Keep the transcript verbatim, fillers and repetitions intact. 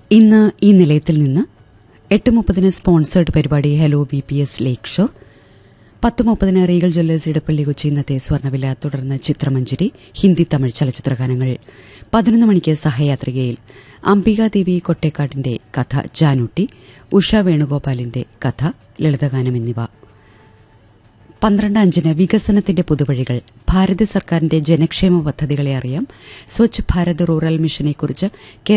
ഇന്ന് ഈ നിലയത്തിൽ നിന്ന് എട്ട് മുപ്പതിന് സ്പോൺസേർഡ് പരിപാടി ഹലോ ബി പി എസ് ലേക്ക് ഷോർ, പത്ത് മുപ്പതിന് റീഗൽ ജ്വല്ലേഴ്സ് ഇടപ്പള്ളി കൊച്ചി ഇന്നത്തെ സ്വർണ്ണവില, തുടർന്ന് ചിത്രമഞ്ജരി ഹിന്ദി തമിഴ് ചലച്ചിത്രഗാനങ്ങൾ. പതിനൊന്ന് മണിക്ക് സഹയാത്രികയിൽ അംബികാദേവി കൊട്ടേക്കാടിന്റെ കഥ ജാനൂട്ടി, ഉഷ വേണുഗോപാലിന്റെ കഥ ലളിതഗാനം എന്നിവ. പന്ത്രണ്ട് അഞ്ചിന് വികസനത്തിന്റെ പുതുവഴികൾ, ഭാരത സർക്കാരിന്റെ ജനക്ഷേമ പദ്ധതികളെ അറിയാം, സ്വച്ഛ് ഭാരത് റൂറൽ മിഷനെക്കുറിച്ച്